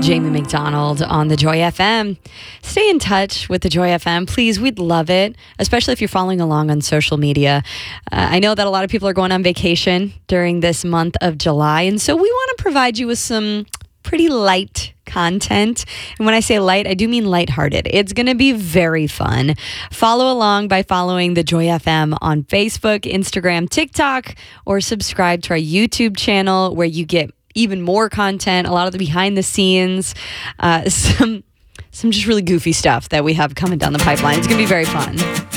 Jamie McDonald on the Joy FM. Stay in touch with the Joy FM, please. We'd love it, especially if you're following along on social media. I know that a lot of people are going on vacation during this month of July, and so we want to provide you with some pretty light content. And when I say light, I do mean lighthearted. It's going to be very fun. Follow along by following the Joy FM on Facebook, Instagram, TikTok, or subscribe to our YouTube channel where you get even more content, a lot of the behind the scenes, some just really goofy stuff that we have coming down the pipeline. It's going to be very fun.